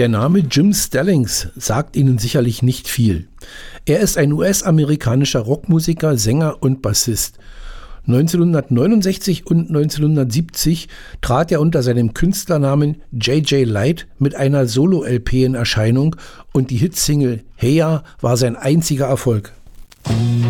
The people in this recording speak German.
Der Name Jim Stallings sagt Ihnen sicherlich nicht viel. Er ist ein US-amerikanischer Rockmusiker, Sänger und Bassist. 1969 und 1970 trat er unter seinem Künstlernamen J.J. Light mit einer Solo-LP in Erscheinung und die Hitsingle Hey Ya war sein einziger Erfolg.